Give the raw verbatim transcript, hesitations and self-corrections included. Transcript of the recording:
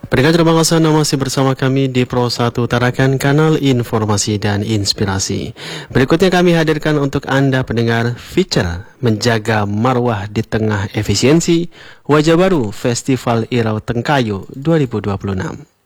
Pendengar Gerbang Asana masih bersama kami di Pro satu Tarakan, kanal informasi dan inspirasi. Berikutnya kami hadirkan untuk Anda pendengar feature menjaga marwah di tengah efisiensi, wajah baru Festival Irau Tengkayu dua ribu dua puluh enam.